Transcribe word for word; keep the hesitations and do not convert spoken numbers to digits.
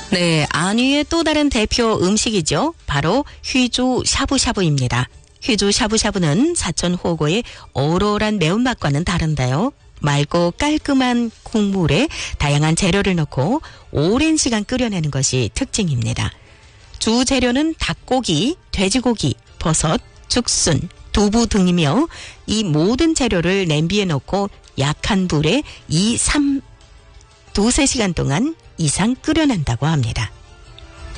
네, 안위의 또 다른 대표 음식이죠. 바로 휘주 샤브샤브입니다. 휘주 샤브샤브는 사천 호거의 오롤한 매운맛과는 다른데요. 맑고 깔끔한 국물에 다양한 재료를 넣고 오랜 시간 끓여내는 것이 특징입니다. 주 재료는 닭고기, 돼지고기, 버섯, 죽순, 두부 등이며 이 모든 재료를 냄비에 넣고 약한 불에 이, 삼, 두세 시간 동안 이상 끓여낸다고 합니다.